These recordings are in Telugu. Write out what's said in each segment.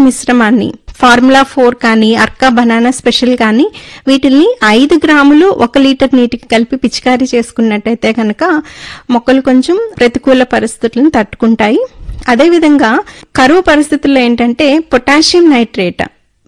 మిశ్రమాన్ని ఫార్ములా 4 కానీ అర్కా బనానా స్పెషల్ కానీ వీటిల్ని 5 గ్రాములు 1 లీటర్ నీటికి కలిపి పిచికారీ చేసుకున్నట్టయితే కనుక మొక్కలు కొంచెం ప్రతికూల పరిస్థితులను తట్టుకుంటాయి. అదేవిధంగా కరువు పరిస్థితుల్లో ఏంటంటే పొటాషియం నైట్రేట్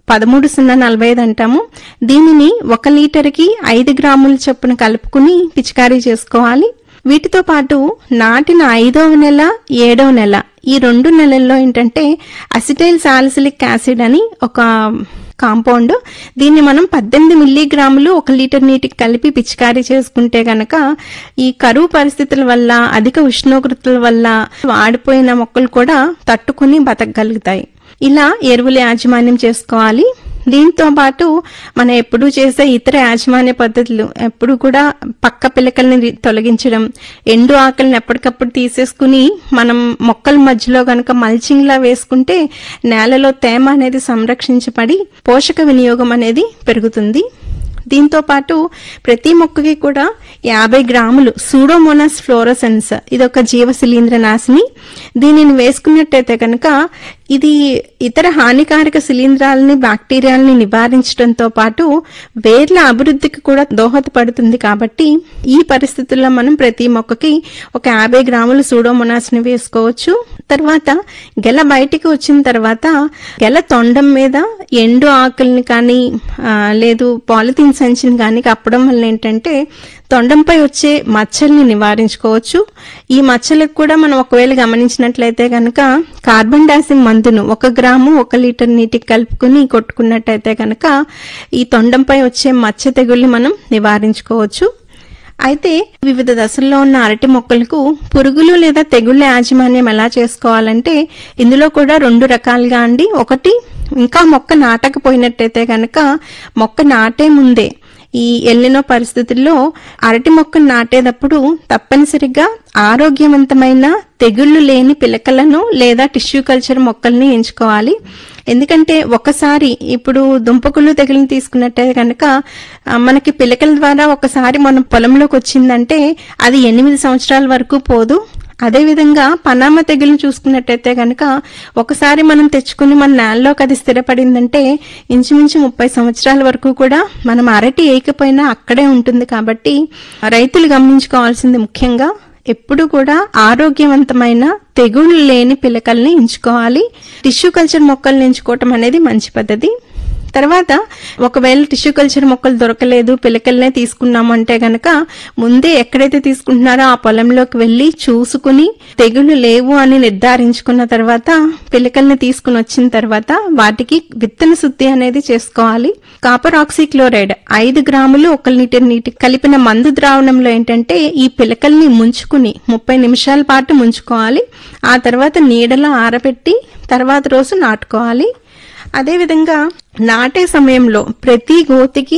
13,045 అంటాము. దీనిని 1 లీటర్కి 5 గ్రాముల చొప్పున కలుపుకుని పిచికారీ చేసుకోవాలి. వీటితో పాటు నాటిన 5వ నెల 7వ నెల ఈ 2 నెలల్లో ఏంటంటే అసిటైల్ సాలిసిలిక్ యాసిడ్ అని ఒక కాంపౌండ్, దీన్ని మనం 18 మిల్లీగ్రాములు 1 లీటర్ నీటికి కలిపి పిచికారీ చేసుకుంటే గనక ఈ కరువు పరిస్థితుల వల్ల అధిక ఉష్ణోగ్రతల వల్ల వాడిపోయిన మొక్కలు కూడా తట్టుకుని బతకగలుగుతాయి. ఇలా ఎరువుల యాజమాన్యం చేసుకోవాలి. దీంతో పాటు మనం ఎప్పుడూ చేసే ఇతర యాజమాన్య పద్ధతులు ఎప్పుడు కూడా పక్క పిలకల్ని తొలగించడం, ఎండు ఆకులను ఎప్పటికప్పుడు తీసేసుకుని మనం మొక్కల మధ్యలో గనక మల్చింగ్ లా వేసుకుంటే నేలలో తేమ అనేది సంరక్షించబడి పోషక వినియోగం అనేది పెరుగుతుంది. దీంతో పాటు ప్రతి మొక్కకి కూడా 50 గ్రాములు సూడోమోనాస్ ఫ్లోరోసెన్స్ ఇదొక జీవ శిలీంద్రనాశిని. దీనిని వేసుకున్నట్టయితే కనుక ఇది ఇతర హానికారక శిలీంధ్రాలని బ్యాక్టీరియాలని నివారించడంతో పాటు వేర్ల అభివృద్ధికి కూడా దోహదపడుతుంది. కాబట్టి ఈ పరిస్థితుల్లో మనం ప్రతి మొక్కకి ఒక 50 గ్రాములు సూడోమోనాస్ ని వేసుకోవచ్చు. తర్వాత గెల బయటికి వచ్చిన తర్వాత గెల తొండం మీద ఎండు ఆకుల్ని కానీ లేదు పాలిథిన్ సంచిని కానీ కప్పడం వల్ల ఏంటంటే తొండంపై వచ్చే మచ్చల్ని నివారించుకోవచ్చు. ఈ మచ్చలకు కూడా మనం ఒకవేళ గమనించినట్లయితే కనుక కార్బన్ డయాక్సైడ్ మందును 1 గ్రాము 1 లీటర్ నీటికి కలుపుకుని కొట్టుకున్నట్టయితే కనుక ఈ తొండంపై వచ్చే మచ్చ తెగుల్ని మనం నివారించుకోవచ్చు. అయితే వివిధ దశల్లో ఉన్న అరటి మొక్కలకు పురుగులు లేదా తెగుళ్ల యాజమాన్యం ఎలా చేసుకోవాలంటే ఇందులో కూడా 2 రకాలుగా అండి. ఒకటి, ఇంకా మొక్క నాటకపోయినట్టయితే కనుక మొక్క నాటే ముందే ఈ ఎల్నినో పరిస్థితుల్లో అరటి మొక్కను నాటేటప్పుడు తప్పనిసరిగా ఆరోగ్యవంతమైన తెగుళ్లు లేని పిలకలను లేదా టిష్యూ కల్చర్ మొక్కల్ని ఎంచుకోవాలి. ఎందుకంటే ఒకసారి ఇప్పుడు దుంపకుళ్ళు తెగులను తీసుకున్నట్టే కనుక మనకి పిలకల ద్వారా ఒకసారి మన పొలంలోకి వచ్చిందంటే అది 8 సంవత్సరాల వరకు పోదు. అదేవిధంగా పనామ తెగులు చూసుకున్నట్టయితే కనుక ఒకసారి మనం తెచ్చుకుని మన నేలలోకి అది స్థిరపడిందంటే ఇంచుమించు 30 సంవత్సరాల వరకు కూడా మనం అరటి ఏకపోయినా అక్కడే ఉంటుంది. కాబట్టి రైతులు గమనించుకోవాల్సింది ముఖ్యంగా ఎప్పుడు కూడా ఆరోగ్యవంతమైన తెగుళ్లు లేని పిలకల్ని ఎంచుకోవాలి. టిష్యూ కల్చర్ మొక్కల్ని ఎంచుకోవటం అనేది మంచి పద్ధతి. తర్వాత ఒకవేళ టిష్యూ కల్చర్ మొక్కలు దొరకలేదు, పిలకల్నే తీసుకున్నాము అంటే గనక ముందే ఎక్కడైతే తీసుకుంటున్నారో ఆ పొలంలోకి వెళ్లి చూసుకుని తెగులు లేవు అని నిర్ధారించుకున్న తర్వాత పిలకల్ని తీసుకుని వచ్చిన తర్వాత వాటికి విత్తన శుద్ధి అనేది చేసుకోవాలి. కాపర్ ఆక్సీక్లోరైడ్ 5 గ్రాములు 1 లీటర్ నీటికి కలిపిన మందు ద్రావణంలో ఏంటంటే ఈ పిలకల్ని ముంచుకుని 30 నిమిషాల పాటు ముంచుకోవాలి. ఆ తర్వాత నీడలో ఆరబెట్టి తర్వాత రోజు నాటుకోవాలి. అదేవిధంగా నాటే సమయంలో ప్రతి గోతికి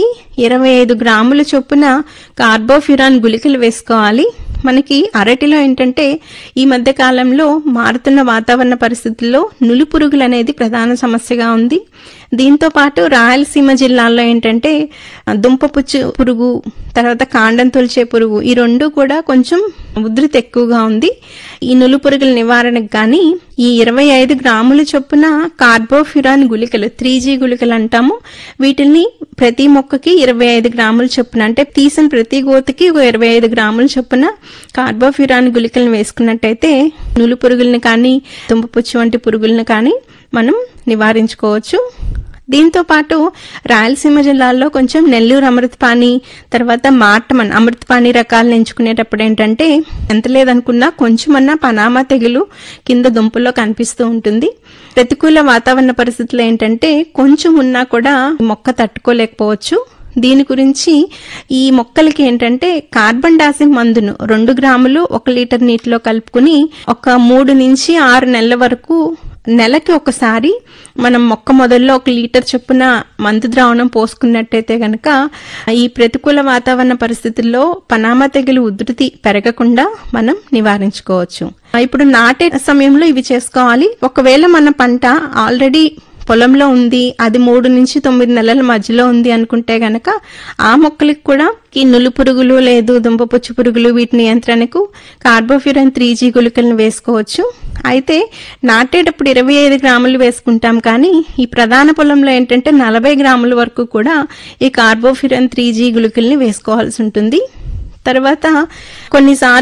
25 గ్రాముల చొప్పున కార్బోఫ్యూరాన్ గుళికలు వేసుకోవాలి. మనకి అరటిలో ఏంటంటే ఈ మధ్య కాలంలో మారుతున్న వాతావరణ పరిస్థితుల్లో నులి పురుగులు అనేది ప్రధాన సమస్యగా ఉంది. దీంతో పాటు రాయలసీమ జిల్లాల్లో ఏంటంటే దుంపపుచ్చు పురుగు, తర్వాత కాండం తొలిచే పురుగు, ఈ 2 కూడా కొంచెం ఉధృతి ఎక్కువగా ఉంది. ఈ నులి పురుగుల నివారణకు గాని ఈ 25 గ్రాముల చొప్పున కార్బోఫ్యూరాన్ గుళికలు 3G గుళికలు అంటాము. వీటిని ప్రతి మొక్కకి 25 గ్రాముల చొప్పున అంటే తీసిన ప్రతి గోతికి 25 గ్రాముల చొప్పున కార్బోఫ్యూరాన్ గుళికలను వేసుకున్నట్టయితే నులి పురుగుల్ని కానీ దుంపపుచ్చు వంటి పురుగులను కానీ మనం నివారించుకోవచ్చు. దీంతో పాటు రాయలసీమ జిల్లాల్లో కొంచెం నెల్లూరు అమృతపాణి, తర్వాత మార్టమన్ అమృతపాణి రకాలను ఎంచుకునేటప్పుడు ఏంటంటే ఎంత లేదనుకున్నా కొంచెమన్నా పనామా తెగులు కింద దుంపల్లో కనిపిస్తూ ఉంటుంది. ప్రతికూల వాతావరణ పరిస్థితులు ఏంటంటే కొంచెం ఉన్నా కూడా మొక్క తట్టుకోలేకపోవచ్చు. దీని గురించి ఈ మొక్కలకి ఏంటంటే కార్బన్ డయాక్సైడ్ మందును 2 గ్రాములు 1 లీటర్ నీటిలో కలుపుకుని ఒక 3 నుంచి 6 నెలల వరకు నెలకి ఒకసారి మనం మొక్క మొదల్లో 1 లీటర్ చొప్పున మందు ద్రావణం పోసుకున్నట్టయితే గనక ఈ ప్రతికూల వాతావరణ పరిస్థితుల్లో పనామా తెగులు ఉధృతి పెరగకుండా మనం నివారించుకోవచ్చు. ఇప్పుడు నాటే సమయంలో ఇవి చేసుకోవాలి. ఒకవేళ మన పంట ఆల్రెడీ పొలంలో ఉంది, అది 3 నుంచి 9 నెలల మధ్యలో ఉంది అనుకుంటే గనక ఆ మొక్కలకు కూడా ఈ నులు పురుగులు లేదు దుంపపుచ్చు పురుగులు వీటి నియంత్రణకు కార్బోఫ్యూరాన్ 3G గుళికలను వేసుకోవచ్చు. అయితే నాటేటప్పుడు 25 గ్రాములు వేసుకుంటాం, కానీ ఈ ప్రధాన పొలంలో ఏంటంటే 40 గ్రాముల వరకు కూడా ఈ కార్బోఫ్యూరాన్ 3G గుళికల్ని వేసుకోవాల్సి ఉంటుంది. తర్వాత కొన్నిసార్లు